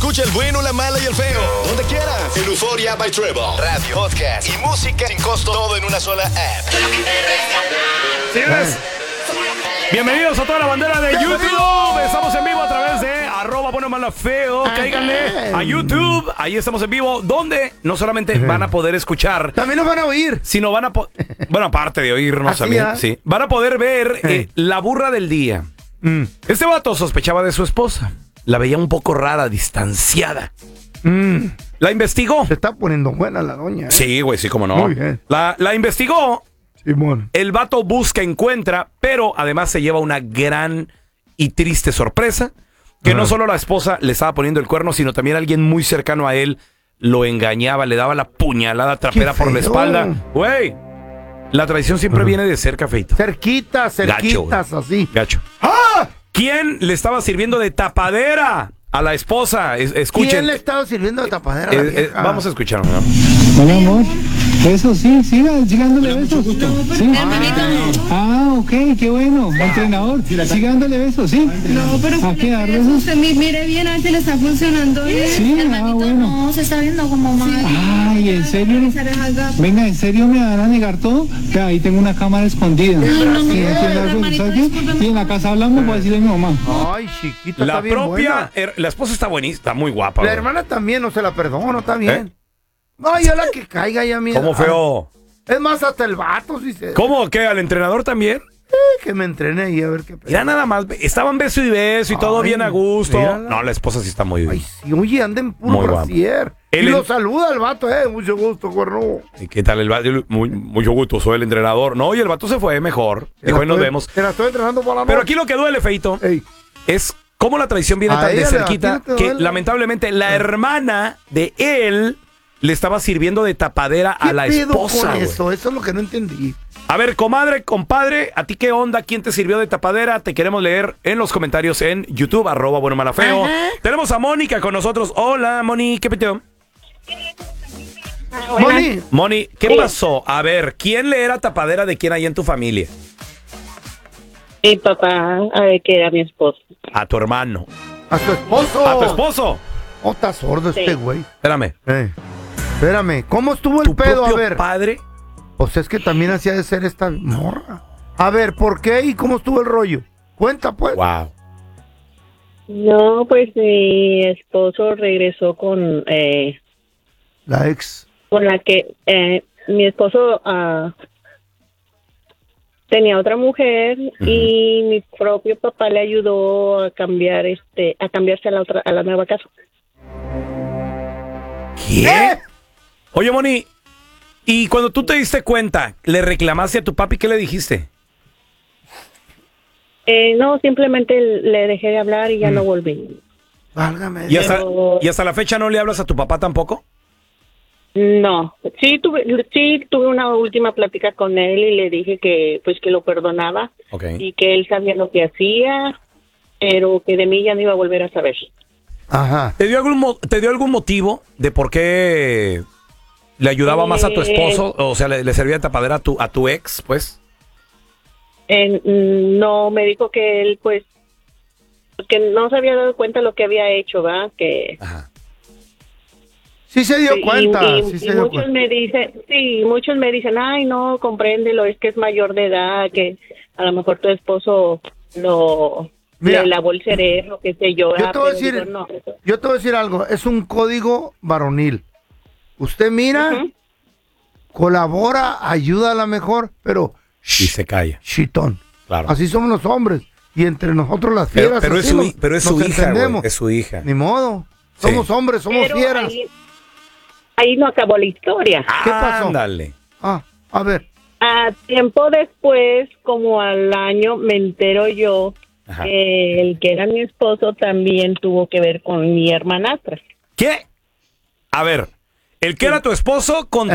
Escucha el bueno, la mala y el feo. Donde quieras. En Euforia by Trevor. Radio, podcast y música sin costo. Todo en una sola app. Señores, bienvenidos a toda la bandera de YouTube. Estamos en vivo a través de @bueno, mala, feo. Cáiganle a YouTube. Ahí estamos en vivo, donde no solamente van a poder escuchar, también nos van a oír, sino van a bueno, aparte de oírnos también, sí, van a poder ver la burra del día. Este vato sospechaba de su esposa. La veía un poco rara, distanciada. La investigó. Se está poniendo buena la doña. Sí, güey, sí, cómo no. Muy bien. La investigó. Simón. El vato busca, encuentra, pero además se lleva una gran y triste sorpresa, que no solo la esposa le estaba poniendo el cuerno, sino también alguien muy cercano a él lo engañaba, le daba la puñalada trapera por la espalda. Güey, la traición siempre viene de cerca, Feito. Cerquitas, así. Gacho. ¡Ah! ¿Quién le estaba sirviendo de tapadera a la esposa? Escuchen. ¿Quién le estaba sirviendo de tapadera a la vieja? Vamos a escucharlo, ¿no? Hola, amor. Eso sí, siga dándole besos. ¿Sí? Ok, qué bueno. Entrenador, siga dándole besos, ¿sí? No, pero ¿a qué dar besos? usted mire bien, a ver si le está funcionando bien. Sí, bueno. No, se está viendo como mal. Ay, ¿en serio? Venga, ¿en serio me van a negar todo? Vea, ahí tengo una cámara escondida. Y en la casa hablamos, voy a decirle a mi mamá. Ay, chiquita, La está bien propia, buena. la esposa está buenísima, está muy guapa. La güey. hermana también, no se la perdono, está bien. No, ya la que caiga ya, mira. ¿Cómo feo? Es más, hasta el vato, sí se... ¿Cómo? ¿Qué? ¿Al entrenador también? Que me entrene ahí a ver qué... Mira nada más, estaban beso y beso y todo bien a gusto. mírala. No, la esposa sí está muy Ay, sí, oye, anda en puro Muy guapo. brasier. Y El lo en- saluda el vato, mucho gusto, cuerno. ¿Y qué tal el vato? Mucho gusto, soy el entrenador. No, y el vato se fue mejor. Dijo, ahí nos vemos. Te la estoy entrenando para la noche. Pero aquí lo que duele, Feito, Ey. es cómo la traición viene A tan de ella, cerquita ¿a ti no te que duele? lamentablemente la hermana de él le estaba sirviendo de tapadera a la ¿Qué pedo esposa. con güey. eso? Eso es lo que no entendí. A ver, comadre, compadre, ¿a ti qué onda? ¿Quién te sirvió de tapadera? Te queremos leer en los comentarios en YouTube, @bueno, mala, feo. Tenemos a Mónica con nosotros. Hola, Moni, ¿qué peteo? Moni, Moni, ¿qué pasó? A ver, ¿quién le era tapadera de quién hay en tu familia? Mi papá, a ver, que era mi esposo. A tu hermano. a su esposo. ¿A tu esposo? Oh, está sordo Sí. este güey. Espérame. Espérame, ¿cómo estuvo el ¿Tu pedo? A propio ver. padre? Pues es que también hacía de ser esta morra. A ver, ¿por qué y cómo estuvo el rollo? Cuenta, pues. Wow. No, pues mi esposo regresó con La ex. la que mi esposo tenía otra mujer y mi propio papá le ayudó a cambiar a cambiarse a la nueva casa. ¿Qué? Oye, Moni, y cuando tú te diste cuenta, ¿le reclamaste a tu papi? ¿Qué le dijiste? No, simplemente le dejé de hablar y ya no volví. Válgame. ¿Y hasta, Pero- ¿Y hasta la fecha no le hablas a tu papá tampoco? No, sí tuve una última plática con él y le dije que pues que lo perdonaba Ok. y que él sabía lo que hacía, pero que de mí ya no iba a volver a saber. Ajá. ¿Te dio algún motivo de por qué le ayudaba más a tu esposo? O sea, le servía de tapadera a tu ex, pues. No, me dijo que él pues que no se había dado cuenta de lo que había hecho, ¿va? Que Ajá. Sí se dio cuenta. y Sí se dio muchos cuenta. muchos me dicen, ay, no, compréndelo, es que es mayor de edad, que a lo mejor tu esposo Mira, le lavó el cerebro, qué sé yo. Yo te voy a pero decir, digo, no. yo te voy a decir algo. Es un código varonil. Usted mira, Ujú. colabora, ayuda a la mejor, pero Y se calla. chitón. Claro. Así somos los hombres. Y entre nosotros las fieras. Pero es así su nos hija, entendemos. güey. Es su hija. Ni modo. Sí. Somos hombres, somos Pero fieras. ahí no acabó la historia. ¿Qué pasó? Ándale. A ver. A tiempo después, como al año, me entero yo Ajá. que el que era mi esposo también tuvo que ver con mi hermanastra. ¿Qué? A ver, el que era tu esposo con